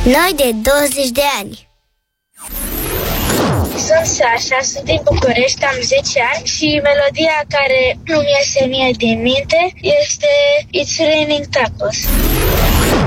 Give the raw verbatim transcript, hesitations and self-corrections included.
Noi de douăzeci de ani. Sunt Sasha, sunt din București, am zece ani și melodia care nu mi iese mie din minte este It's Raining Tacos.